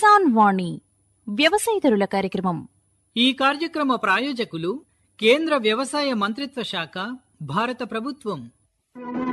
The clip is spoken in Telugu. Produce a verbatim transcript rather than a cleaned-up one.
కిసాన్ వాణి వ్యవసాయదారుల కార్యక్రమం. ఈ కార్యక్రమ ప్రాయోజకులు కేంద్ర వ్యవసాయ మంత్రిత్వ శాఖ, భారత ప్రభుత్వం.